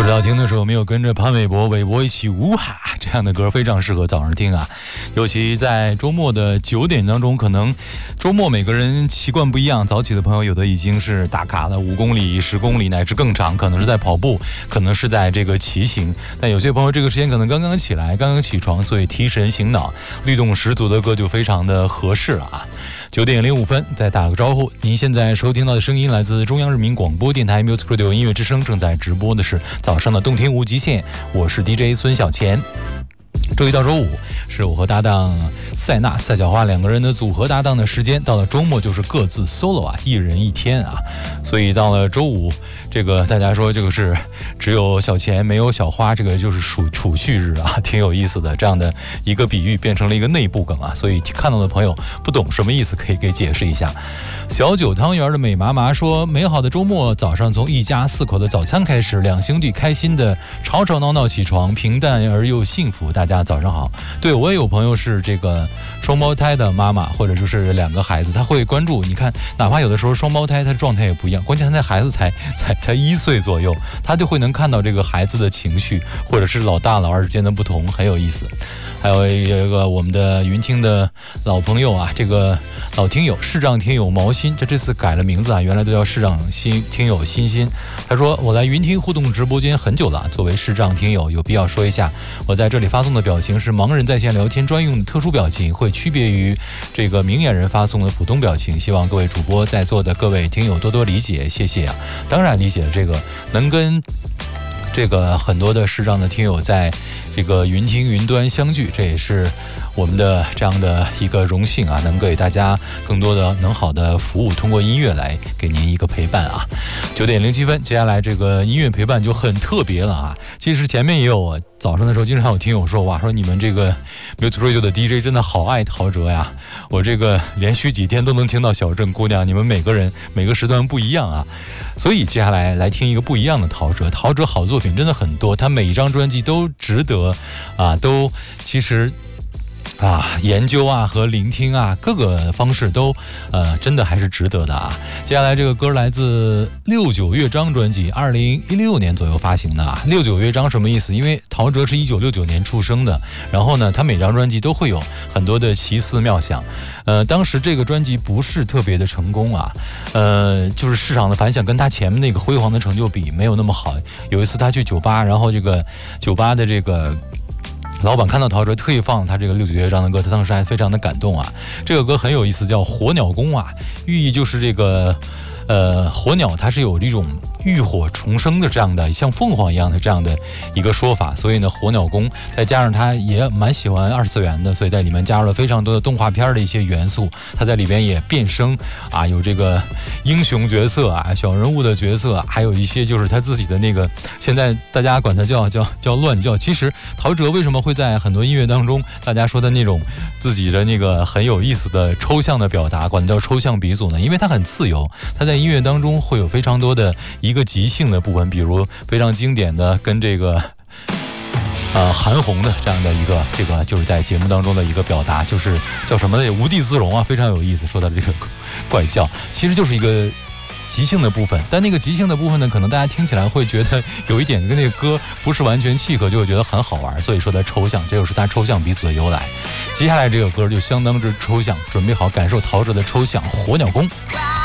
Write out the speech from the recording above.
不知道听的时候有没有跟着潘玮柏一起呜哈，这样的歌非常适合早上听啊，尤其在周末的9点当中，可能周末每个人习惯不一样，早起的朋友有的已经是打卡了5公里、10公里乃至更长，可能是在跑步，可能是在这个骑行，但有些朋友这个时间可能刚刚起来，刚刚起床，所以提神醒脑、律动十足的歌就非常的合适了啊。9点05分，再打个招呼。您现在收听到的声音来自中央人民广播电台 Music Radio 音乐之声，正在直播的是早上的动听无极限，我是 DJ 孙小钱。周一到周五是我和搭档塞纳赛小花两个人的组合搭档的时间，到了周末就是各自 solo 啊，一人一天啊，所以到了周五，这个大家说这个是只有小钱没有小花，这个就是储蓄日啊，挺有意思的，这样的一个比喻变成了一个内部梗啊，所以看到的朋友不懂什么意思可以给解释一下。小九汤圆的美麻麻说，美好的周末早上从一家4口的早餐开始，两兄弟开心的吵吵闹闹起床，平淡而又幸福。大家早上好。对，我也有朋友是这个双胞胎的妈妈，或者就是2个孩子，他会关注，你看哪怕有的时候双胞胎他状态也不一样，关键他那孩子才1岁左右，他就会能看到这个孩子的情绪，或者是老大老二之间的不同，很有意思。还有一个我们的云听的老朋友啊，这个老听友视障听友毛心，这次改了名字啊，原来都叫视障听友欣欣。他说，我来云听互动直播间很久了，作为视障听友有必要说一下，我在这里发送的表情是盲人在线聊天专用的特殊表情，会区别于这个明眼人发送的普通表情，希望各位主播在座的各位听友多多理解，谢谢啊。当然理解，这个能跟这个很多的视障的听友在这个云听云端相聚，这也是我们的这样的一个荣幸啊，能给大家更多的能好的服务，通过音乐来给您一个陪伴啊。9点07分，接下来这个音乐陪伴就很特别了啊。其实前面也有，早上的时候经常有听友说，哇，说你们这个 Music Radio 的 DJ 真的好爱陶喆呀，我这个连续几天都能听到小镇姑娘，你们每个人每个时段不一样啊。所以接下来来听一个不一样的陶喆。陶喆好作品真的很多，他每一张专辑都值得啊，都其实研究啊和聆听啊，各个方式都真的还是值得的啊。接下来这个歌来自69乐章专辑，2016年左右发行的啊。69乐章什么意思？因为陶喆是1969年出生的，然后呢他每张专辑都会有很多的奇思妙想。当时这个专辑不是特别的成功啊，就是市场的反响跟他前面那个辉煌的成就比没有那么好。有一次他去酒吧，然后这个酒吧的这个老板看到陶喆特意放他这个69乐章的歌，他当时还非常的感动啊。这个歌很有意思，叫火鸟功啊，寓意就是这个火鸟它是有这种浴火重生的这样的像凤凰一样的这样的一个说法，所以呢火鸟功再加上他也蛮喜欢2次元的，所以在里面加入了非常多的动画片的一些元素，他在里边也变声啊，有这个英雄角色啊、小人物的角色，还有一些就是他自己的那个，现在大家管他叫乱叫。其实陶喆为什么会在很多音乐当中大家说的那种自己的那个很有意思的抽象的表达，管他叫抽象鼻祖呢？因为他很自由，他在音乐当中会有非常多的一个即兴的部分，比如非常经典的跟这个韩红的这样的一个这个就是在节目当中的一个表达，就是叫什么呢？无地自容啊，非常有意思。说到这个怪叫，其实就是一个即兴的部分，但那个即兴的部分呢，可能大家听起来会觉得有一点跟那个歌不是完全契合，就会觉得很好玩，所以说它抽象，这就是它抽象鼻祖的由来。接下来这个歌就相当之抽象，准备好感受陶喆的抽象，火鸟功。